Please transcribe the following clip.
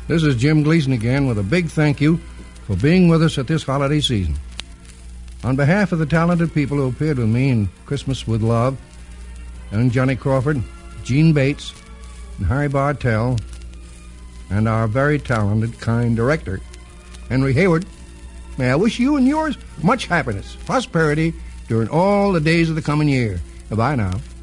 This is Jim Gleason again with a big thank you for being with us at this holiday season. On behalf of the talented people who appeared with me in Christmas with Love, and Johnny Crawford, Gene Bates, and Harry Bartell, and our very talented, kind director, Henry Hayward, may I wish you and yours much happiness, prosperity during all the days of the coming year. Goodbye now.